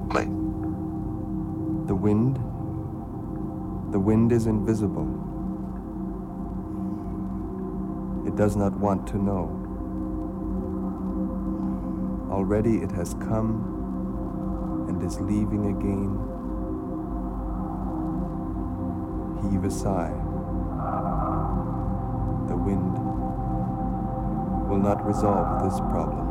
place. The wind is invisible. It does not want to know. Already it has come and is leaving again. Heave a sigh. The wind will not resolve this problem.